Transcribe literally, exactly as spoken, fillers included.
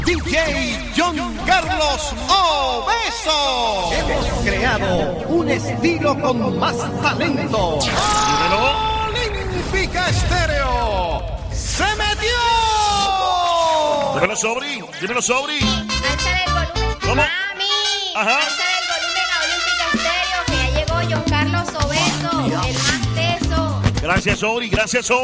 D J John Carlos Obeso. Hemos creado un estilo con más talento. Olímpica Estéreo se metió. Dímelo, Sobri. Dímelo, Sobri. Alza el volumen. ¿Cómo? Mami. Ajá. Alza el volumen a Olímpica Estéreo, que ya llegó John Carlos Obeso, el más teso. Gracias, Sobri. Gracias, Sobri.